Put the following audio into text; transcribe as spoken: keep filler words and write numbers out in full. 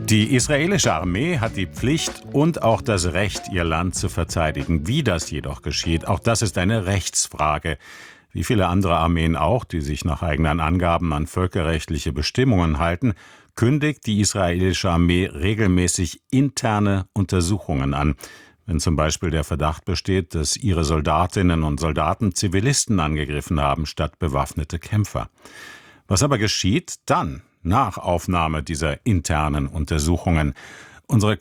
Die israelische Armee hat die Pflicht und auch das Recht, ihr Land zu verteidigen. Wie das jedoch geschieht, auch das ist eine Rechtsfrage. Wie viele andere Armeen auch, die sich nach eigenen Angaben an völkerrechtliche Bestimmungen halten, kündigt die israelische Armee regelmäßig interne Untersuchungen an. Wenn zum Beispiel der Verdacht besteht, dass ihre Soldatinnen und Soldaten Zivilisten angegriffen haben statt bewaffnete Kämpfer. Was aber geschieht dann, nach Aufnahme dieser internen Untersuchungen? Unsere